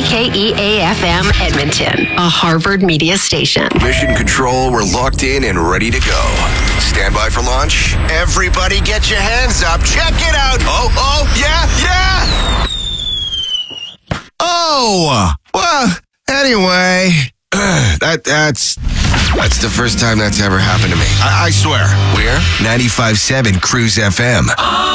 KEAFM Edmonton, a Harvard media station. Mission Control, we're locked in and ready to go. Stand by for launch. Everybody get your hands up. Check it out. Oh, yeah. Oh, well, anyway, that's the first time that's ever happened to me. I swear. We're 95.7 Cruise FM.